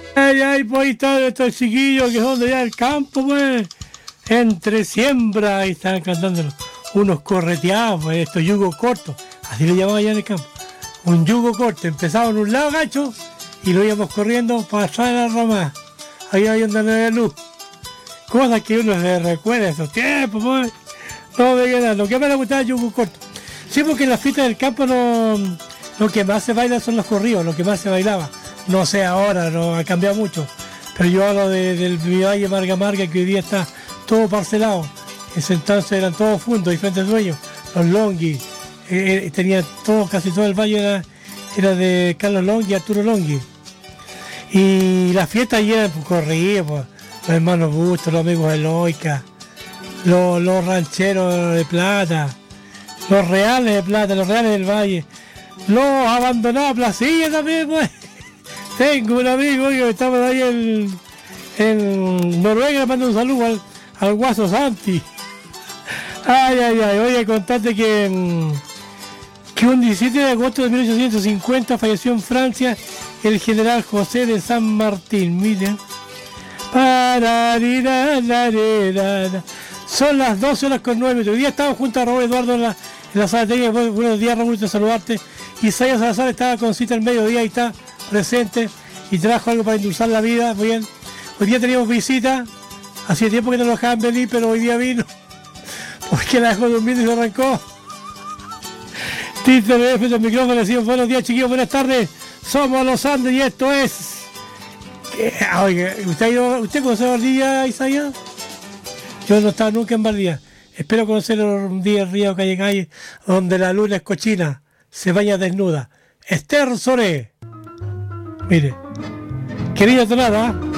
Ay, pues ahí están estos chiquillos que son de allá del campo, pues. Entre siembra, ahí están cantando unos correteados, pues, estos yugos cortos. Así le llamaban allá en el campo. Un yugo corto, empezaba en un lado, gacho, y lo íbamos corriendo para atrás de la rama. Ahí donde no había luz. Cosas que uno se recuerda de esos tiempos, pues. No me queda. Lo que más me gustaba el yugo corto. Sí, porque en las fiestas del campo no, lo que más se baila son los corridos, lo que más se bailaba. No sé ahora, no ha cambiado mucho. Pero yo hablo del Valle Marga Marga, que hoy día está todo parcelado. En ese entonces eran todos fundos, diferentes dueños. Los Longhi, tenía todo, casi todo el valle era de Carlos Longhi, Arturo Longhi. Y las fiestas allí eran corridas, pues, los hermanos Bustos, los amigos Eloica, los rancheros de plata, los reales de plata, los reales del valle, los abandonados Placilla también, pues. Tengo un amigo que estaba ahí en Noruega, le mando un saludo al Guaso Santi. Oye, contarte que un 17 de agosto de 1850 falleció en Francia el general José de San Martín. Miren. Son las 12:09. Hoy día estamos junto a Raúl Eduardo en la sala técnica. Buenos días, Raúl, te saludarte. Isaías Salazar estaba con cita el mediodía y está presente y trajo algo para endulzar la vida. Muy bien. Hoy día teníamos visita. Hacía tiempo que no lo dejaban venir, pero hoy día vino. Porque la dejó durmiendo y se arrancó. Tito de el micrófono, decimos buenos días, chiquillos, buenas tardes. Somos los Andes y esto es. Oiga, ¿usted conoce Valdivia, Isaías? Yo no estaba nunca en Valdivia. Espero conocerlo un día en Río Calle, donde la luna es cochina, se baña desnuda. Esther Soré. Mire, querida tonada.